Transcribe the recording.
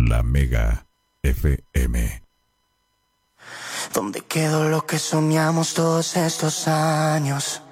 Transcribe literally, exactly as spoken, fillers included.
La Mega F M. ¿Dónde quedó lo que soñamos todos estos años?